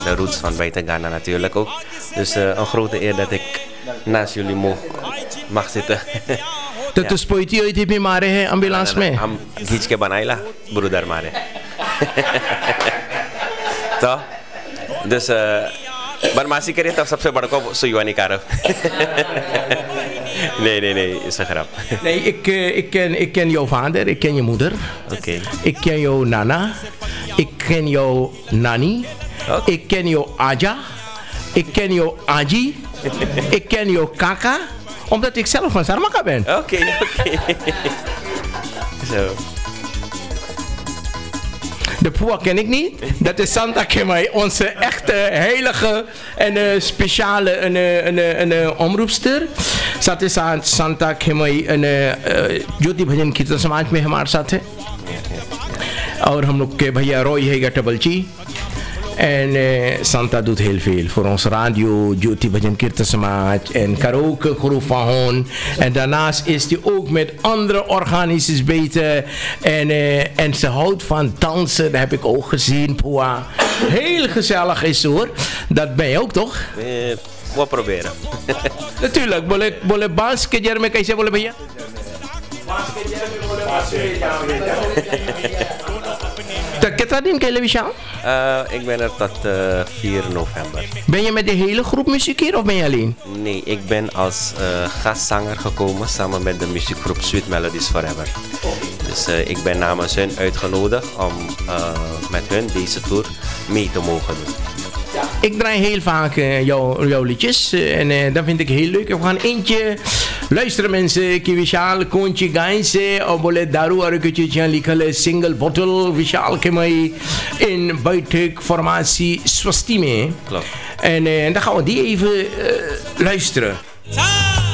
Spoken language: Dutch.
de roots van buiten Ghana natuurlijk ook. Dus een grote eer dat ik naast jullie mag zitten. Dat is poëtie uit die mare ambulance mee. Am gichke banaila, broeder mare. Toch? Dus maar masih keren toch सबसे बड़ा को सुयुani karaf. Nee, is een grap. Nee, ik ken jouw vader, ik ken je moeder. Oké. Ik ken jouw nana. Ik ken jouw nani. Okay. Ik ken jouw aja. Ik ken jouw aji. Ik ken jouw kaka. Omdat ik zelf van Sarmaka ben. Oké. Zo. De Pua ken ik niet. Dat is Santa Kemai, onze echte heilige en speciale een omroepster. Dat is Santa Kemai en Jyoti Bhajan Kirtan Samaj में हमारे साथ है. और हम लोग के भैया रॉय है गटबलची. En Santa doet heel veel voor ons radio, Jyoti Bhajan Kirtan Samaj en karaoke groep van Hon. En daarnaast is hij ook met andere organisaties bezig. En ze houdt van dansen, dat heb ik ook gezien, Pua. Heel gezellig is hoor. Dat ben je ook toch? We proberen. Natuurlijk, बोले बांस के जड़ में कैसे बोले भैया? कितना दिन के लिए विशाल? Ik ben er tot 4 november. Ben je met de hele groep muziek hier of ben je alleen? Nee, ik ben als gastzanger gekomen samen met de muziekgroep Sweet Melodies Forever. Dus ik ben namens hun uitgenodigd om met hun deze tour mee te mogen doen. Ik draai heel vaak jouw liedjes en dat vind ik heel leuk. We gaan eentje luisteren mensen. Ki Vishal Konchi Gainse Obole Daru Arukuchi Likale Single Bottle Vishal Kemai in buitenk formatie Swastime. Klopt. En dan gaan we die even luisteren.